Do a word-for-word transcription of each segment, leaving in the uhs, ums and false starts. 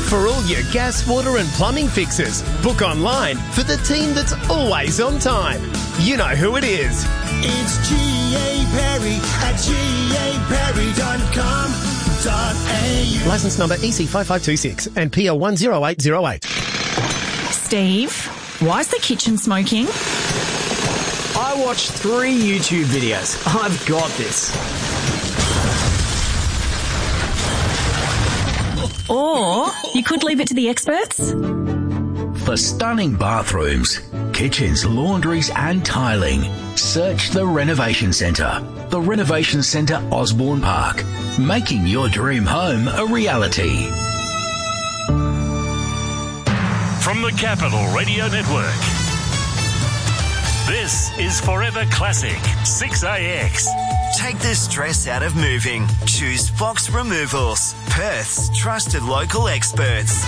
For all your gas, water and plumbing fixes, book online for the team that's always on time. You know who it is. It's G A Perry at G A Perry dot com dot A U. Licence number E C five five two six and P L one zero eight zero eight. Steve, why is the kitchen smoking? I watched three YouTube videos. I've got this. Or you could leave it to the experts. For stunning bathrooms, kitchens, laundries and tiling, search the Renovation Centre. The Renovation Centre Osborne Park, making your dream home a reality. From the Capital Radio Network, this is Forever Classic six A X. Take the stress out of moving. Choose Fox Removals, Perth's trusted local experts.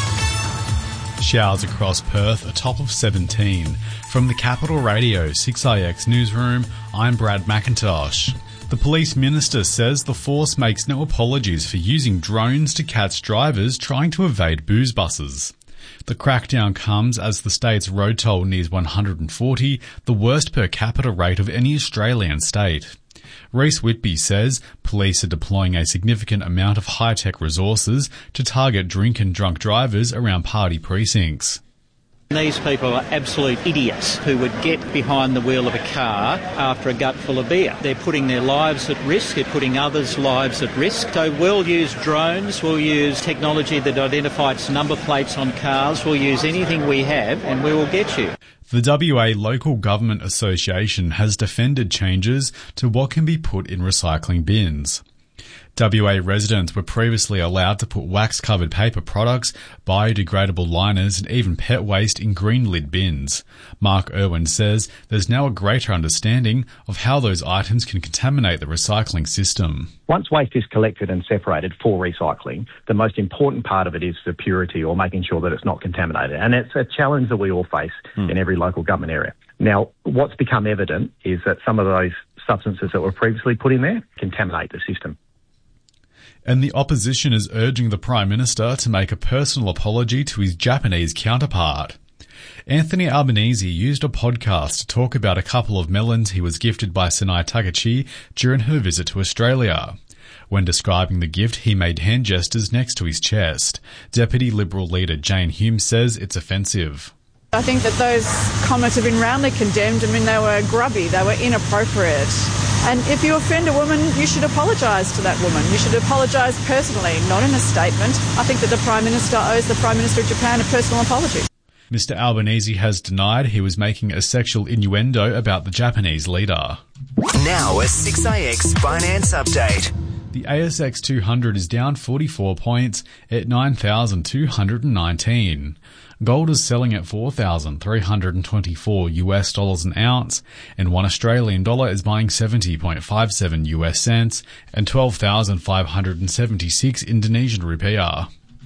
Showers across Perth, a top of seventeen. From the Capital Radio six A X newsroom, I'm Brad McIntosh. The police minister says the force makes no apologies for using drones to catch drivers trying to evade booze buses. The crackdown comes as the state's road toll nears one hundred forty, the worst per capita rate of any Australian state. Reece Whitby says police are deploying a significant amount of high-tech resources to target drink and drunk drivers around party precincts. These people are absolute idiots who would get behind the wheel of a car after a gut full of beer. They're putting their lives at risk, they're putting others' lives at risk. So we'll use drones, we'll use technology that identifies number plates on cars, we'll use anything we have and we will get you. The W A Local Government Association has defended changes to what can be put in recycling bins. W A residents were previously allowed to put wax-covered paper products, biodegradable liners and even pet waste in green lid bins. Mark Irwin says there's now a greater understanding of how those items can contaminate the recycling system. Once waste is collected and separated for recycling, the most important part of it is the purity or making sure that it's not contaminated. And it's a challenge that we all face mm. in every local government area. Now, what's become evident is that some of those substances that were previously put in there contaminate the system. And the opposition is urging the Prime Minister to make a personal apology to his Japanese counterpart. Anthony Albanese used a podcast to talk about a couple of melons he was gifted by Sanai Takaichi during her visit to Australia. When describing the gift, he made hand gestures next to his chest. Deputy Liberal leader Jane Hume says it's offensive. I think that those comments have been roundly condemned. I mean, they were grubby, they were inappropriate. And if you offend a woman, you should apologise to that woman. You should apologise personally, not in a statement. I think that the Prime Minister owes the Prime Minister of Japan a personal apology. Mister Albanese has denied he was making a sexual innuendo about the Japanese leader. Now a six A X finance update. The A S X two hundred is down forty-four points at nine thousand two hundred nineteen. Gold is selling at four thousand three hundred twenty-four US dollars an ounce, and one Australian dollar is buying seventy point five seven US cents and twelve thousand five hundred seventy-six Indonesian rupiah.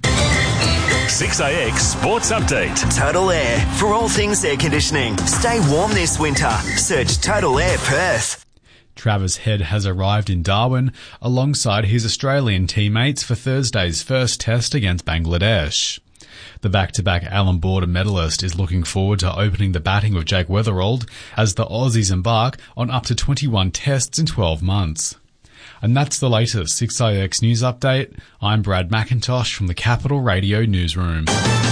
six A X Sports Update. Total Air. For all things air conditioning. Stay warm this winter. Search Total Air Perth. Travis Head has arrived in Darwin alongside his Australian teammates for Thursday's first test against Bangladesh. The back-to-back Allan Border medalist is looking forward to opening the batting with Jake Weatherald as the Aussies embark on up to twenty-one tests in twelve months. And that's the latest six A X News Update. I'm Brad McIntosh from the Capital Radio Newsroom.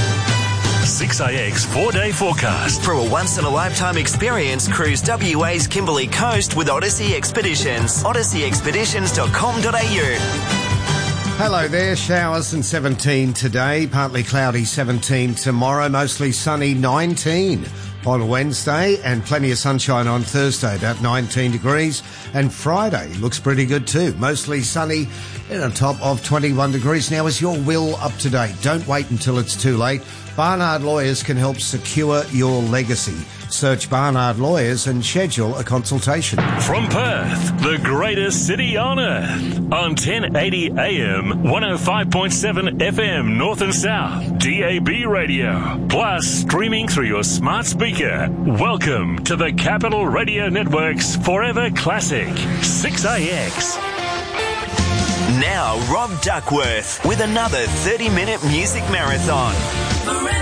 six A X four-day forecast. For a once-in-a-lifetime experience, cruise W A's Kimberley Coast with Odyssey Expeditions. odyssey expeditions dot com dot a u. Hello there, showers and seventeen today, partly cloudy seventeen tomorrow, mostly sunny nineteen on Wednesday and plenty of sunshine on Thursday, about nineteen degrees, and Friday looks pretty good too, mostly sunny and on top of twenty-one degrees. Now, is your will up to date? Don't wait until it's too late. Barnard Lawyers can help secure your legacy. Search Barnard Lawyers and schedule a consultation. From Perth, the greatest city on earth, on ten eighty A M, one oh five point seven F M North and South, D A B radio, plus streaming through your smart speaker. Welcome to the Capital Radio Network's Forever Classic six A X. Now, Rob Duckworth with another thirty-minute music marathon.